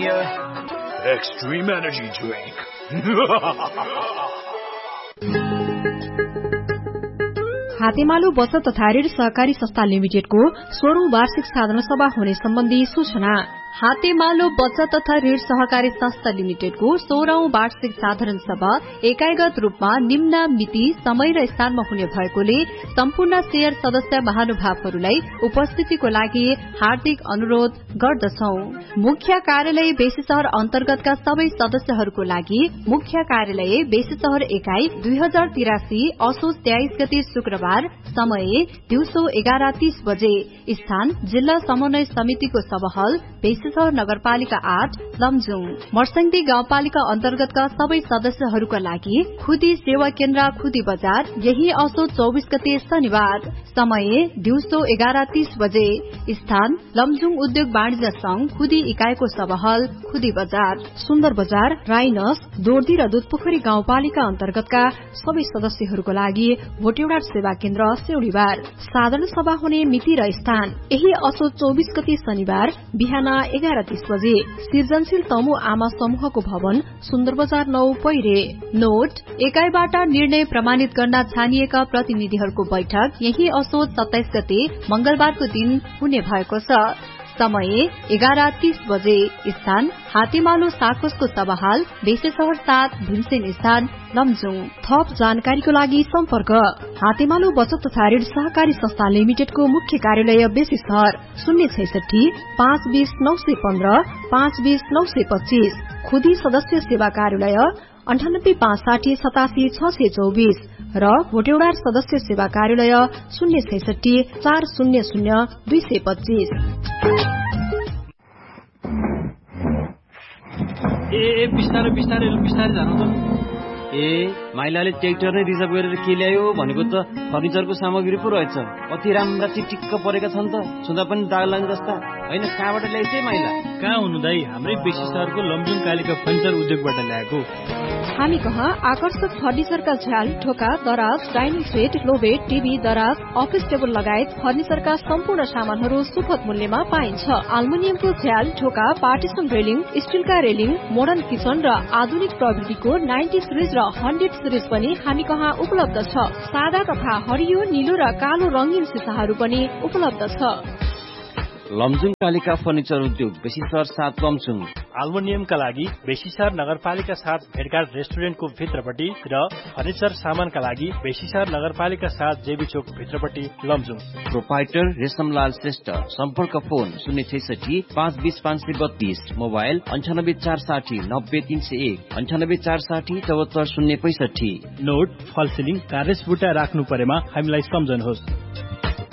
Premier Extreme Energy Drink. Hatemalo बचत तथा ऋण सहकारी संस्था लिमिटेडको 16औं वार्षिक साधारण सभा हुने सम्बन्धी सूचना। हातेमालो बचत तथा ऋण सहकारी संस्था लिमिटेडको 16औं वार्षिक साधारण सभा एकाइगत रूपमा निम्न मिति, समय र स्थानमा हुने भएकोले सम्पूर्ण शेयर सदस्य महानुभावहरूलाई उपस्थितिको लागि हार्दिक अनुरोध गर्दछौं। मुख्य कार्यालय बेसी शहर अन्तर्गतका सबै सदस्यहरूको लागि मुख्य कार्यालय बेसी शहर एकाइ 2083 असोज 23 गते शुक्रबार, समय दिउँसो 11:30 बजे, स्थान जिल्ला समन्वय समितिको सभाहल बेसी शहर नगरपालिका 8 लमजुङ। मर्सङ्दी गाउँपालिका अन्तर्गतका सबै सदस्यहरूका लागि खुदी सेवा केन्द्र खुदी बजार, यही असोज 24 गते शनिबार, समय दिउँसो 11:30 बजे, स्थान लमजुङ उद्योग वाणिज्य संघ खुदी इकाइको सभाहल खुदी बजार। सुन्दर बजार, राइनस, दोर्दी र दुधपोखरी गाउँपालिका अन्तर्गतका सबै सदस्यहरूको लागि भोटेउडा सेवा केन्द्र सेउडीबार। साधारण सभा हुने मिति र स्थान यही असोज 24 गते शनिबार बिहान 11:30 बजे, सृजनशील तमु आमा समूहको भवन, सुन्दर बजार 9 पैरे। नोट, एकाइबाट निर्णय प्रमाणित गर्न छानिएका प्रतिनिधिहरूको बैठक यही असोज 27 गते मंगलबारको दिन हुने भएको छ। समय 11:30 बजे, स्थान हातेमालो साकोसको सभाहाल बेसे शहर 7 भीमसेन स्थान लमजुङ। थप जानकारीको लागि सम्पर्क हातेमालो बचत तथा ऋण सहकारी संस्था लिमिटेडको मुख्य कार्यालय बेसी शहर 066 520 915 520 925, खुदी सदस्य सेवा कार्यालय 98 560 87 624 र भोटेउडा सदस्य सेवा कार्यालय 066 400 225। ए बिस्तारै बिस्तारै बिस्तारै जानु त। माइलाले ट्र्याक्टर नै रिजर्भ गरेर के ल्यायो भनेको त फर्निचरको सामग्री पो रहेछ। कति राम्रा चिटिक्क परेका छन् त, छुँदा पनि दाग लाग्ने जस्ता। होइन, कहाँबाट ल्याइछ माइला? कहाँ हुनु दाई, हाम्रै बेसी शहरको लमजुङ कालिका फर्निचर उद्योगबाट ल्याएको। हामी कहाँ आकर्षक फर्निचरका झ्याल, ढोका, दराज, डाइनिङ सेट, लोबेट, टिभी, दराज, अफिस टेबल लगायत फर्निचरका सम्पूर्ण सामानहरू सुपथ मूल्यमा पाइन्छ। एल्युमिनियमको झ्याल, ढोका, partition railing, स्टिलका railing, modern kitchen र आधुनिक प्रविधिको 90 सिरिज र 100 सिरिज पनि हामी कहाँ उपलब्ध छ। सादा तथा हरियो, नीलो र कालो रंगीन सिसाहरू पनि उपलब्ध छ। लमजुङ कालिका फर्निचर उद्योग बेसी शहर 7 लमजुङ। एल्युमिनियमका लागि बेसी शहर नगरपालिका 7 भेटघाट रेस्टुरेन्टको भित्रपट्टि र फर्निचर सामानका लागि बेसी शहर नगरपालिका 7 जेबी चोक भित्रपट्टि लमजुङ। प्रोपाइटर रेशमलाल श्रेष्ठ, सम्पर्क फोन 066 520 532, मोबाइल 98 460 90 301, 98 460 74 065। नोट, फल सिलिङ, कार्यस बुटा राख्नु परेमा हामीलाई सम्झनुहोस्।